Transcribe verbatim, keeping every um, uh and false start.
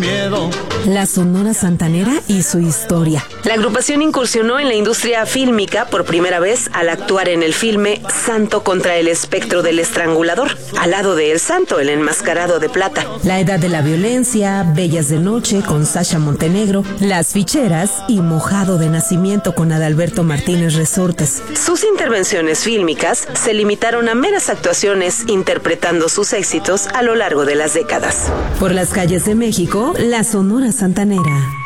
miedo. La Sonora Santanera y su historia. La agrupación incursionó en la industria fílmica por primera vez al actuar en el filme Santo contra el espectro del estrangulador, al lado de El Santo, el enmascarado de plata. La edad de la violencia, Bellas de noche con Sasha Montenegro, Las ficheras y Mojado de nacimiento con Adalberto Martínez Resortes. Sus intervenciones fílmicas se limitaron a meras actuaciones interpretando sus éxitos a lo largo de las décadas. Por las calles de México, la Sonora Santanera.